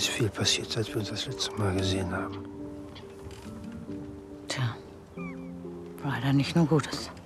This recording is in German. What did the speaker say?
ist viel passiert, seit wir uns das letzte Mal gesehen haben. Tja, leider nicht nur Gutes.